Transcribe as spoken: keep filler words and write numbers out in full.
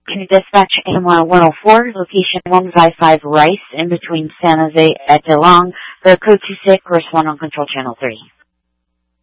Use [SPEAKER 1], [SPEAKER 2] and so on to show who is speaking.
[SPEAKER 1] Can you dispatch A M Y one oh four, location one five five Rice, in between San Jose at DeLong, for code two six, correspond on control channel three.